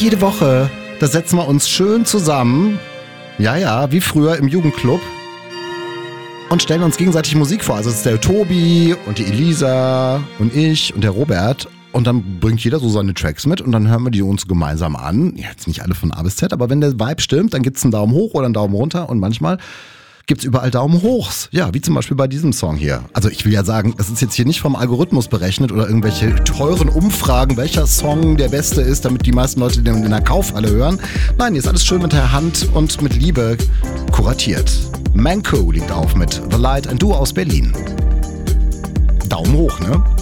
jede Woche, da setzen wir uns schön zusammen, ja, wie früher im Jugendclub und stellen uns gegenseitig Musik vor. Also es ist der Tobi und die Elisa und ich und der Robert. Und dann bringt jeder so seine Tracks mit und dann hören wir die uns gemeinsam an. Jetzt nicht alle von A bis Z, aber wenn der Vibe stimmt, dann gibt's einen Daumen hoch oder einen Daumen runter und manchmal gibt's überall Daumen hochs. Ja, wie zum Beispiel bei diesem Song hier. Also ich will ja sagen, das ist jetzt hier nicht vom Algorithmus berechnet oder irgendwelche teuren Umfragen, welcher Song der beste ist, damit die meisten Leute den in der Kaufhalle hören. Nein, hier ist alles schön mit der Hand und mit Liebe kuratiert. Manco liegt auf mit The Light, ein Duo aus Berlin. Daumen hoch, ne?